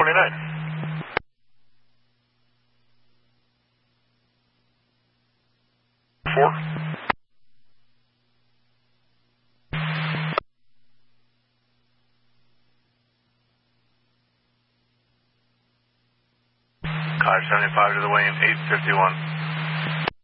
29. Four. Car 75 to the Wayne, 851.